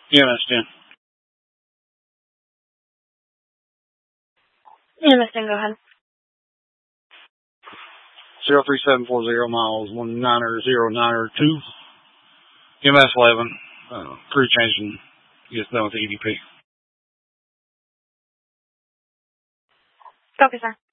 EMS 10. EMS 10, go ahead. 03740 miles 19092. EMS 11. Crew changing. Gets done with the EDP. Okay, sir.